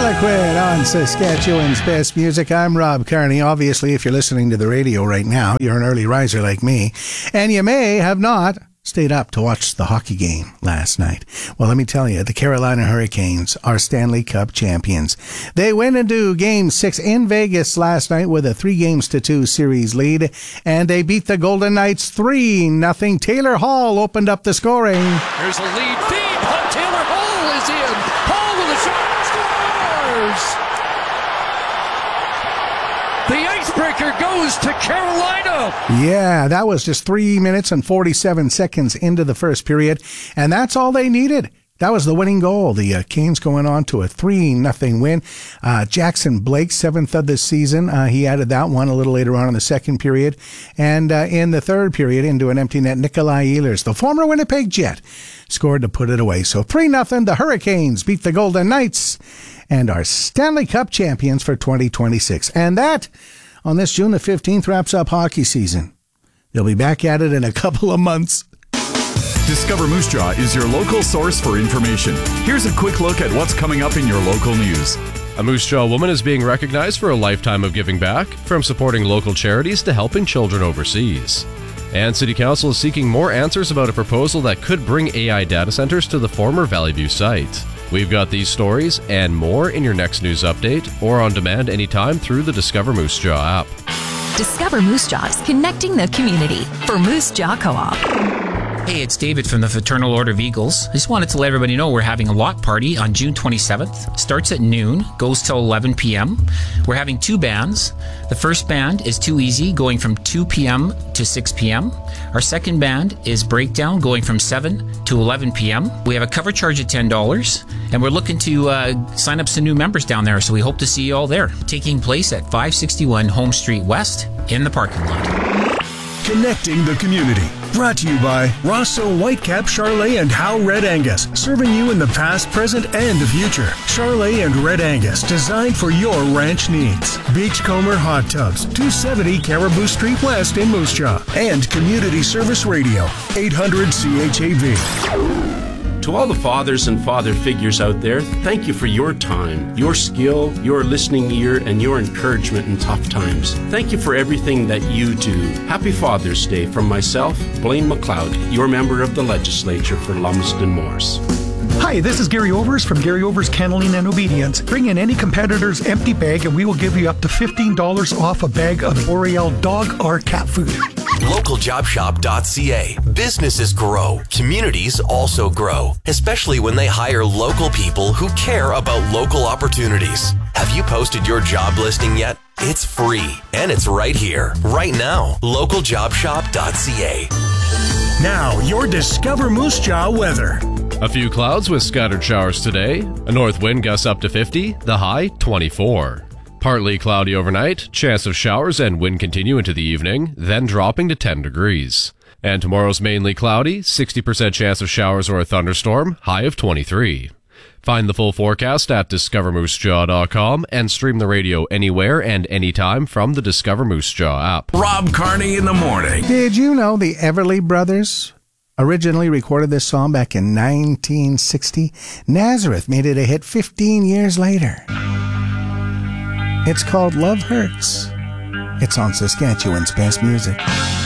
Harlequin on Saskatchewan's Best Music. I'm Rob Carney. Obviously, if you're listening to the radio right now, you're an early riser like me, and you may have not stayed up to watch the hockey game last night. Well, let me tell you, the Carolina Hurricanes are Stanley Cup champions. They went into Game 6 in Vegas last night with a 3-2 series lead, and they beat the Golden Knights 3-0. Taylor Hall opened up the scoring. Here's a lead feed. Taylor Hall is in. Hall with a shot, scores! The icebreaker goes to Carolina. Yeah, that was just 3 minutes and 47 seconds into the first period, and that's all they needed. That was the winning goal. The Canes going on to a 3-0 win. Jackson Blake, 7th of this season. He added that one a little later on in the second period. And in the third period, into an empty net, Nikolai Ehlers, the former Winnipeg Jet, scored to put it away. So 3-0, the Hurricanes beat the Golden Knights and are Stanley Cup champions for 2026. And that, on this June the 15th, wraps up hockey season. They'll be back at it in a couple of months. Discover Moose Jaw is your local source for information. Here's a quick look at what's coming up in your local news. A Moose Jaw woman is being recognized for a lifetime of giving back, from supporting local charities to helping children overseas. And City Council is seeking more answers about a proposal that could bring AI data centers to the former Valley View site. We've got these stories and more in your next news update, or on demand anytime through the Discover Moose Jaw app. Discover Moose Jaw is connecting the community for Moose Jaw Co-op. Hey, it's David from the Fraternal Order of Eagles. I just wanted to let everybody know we're having a lock party on June 27th. Starts at noon, goes till 11 p.m. We're having 2 bands. The first band is Too Easy, going from 2 p.m. to 6 p.m. Our second band is Breakdown, going from 7 to 11 p.m. We have a cover charge of $10, and we're looking to sign up some new members down there, so we hope to see you all there. Taking place at 561 Home Street West in the parking lot. Connecting the community. Brought to you by Rosso Whitecap, Charlet, and Howe Red Angus. Serving you in the past, present, and the future. Charlet and Red Angus, designed for your ranch needs. Beachcomber Hot Tubs, 270 Caribou Street West in Moose Jaw. And Community Service Radio, 800 CHAV. To all the fathers and father figures out there, thank you for your time, your skill, your listening ear, and your encouragement in tough times. Thank you for everything that you do. Happy Father's Day from myself, Blaine McLeod, your member of the legislature for Lumsden Morse. Hi, this is Gary Overs from Gary Overs Kenneling and Obedience. Bring in any competitor's empty bag and we will give you up to $15 off a bag of Boreal dog or cat food. LocalJobShop.ca. Businesses grow. Communities also grow, especially when they hire local people who care about local opportunities. Have you posted your job listing yet? It's free, and it's right here, right now. LocalJobShop.ca. Now, your Discover Moose Jaw weather. A few clouds with scattered showers today. A north wind gusts up to 50, the high 24. Partly cloudy overnight, chance of showers and wind continue into the evening, then dropping to 10 degrees. And tomorrow's mainly cloudy, 60% chance of showers or a thunderstorm, high of 23. Find the full forecast at discovermoosejaw.com and stream the radio anywhere and anytime from the Discover Moose Jaw app. Rob Carney in the morning. Did you know the Everly Brothers originally recorded this song back in 1960? Nazareth made it a hit 15 years later. It's called Love Hurts. It's on Saskatchewan's Best Music.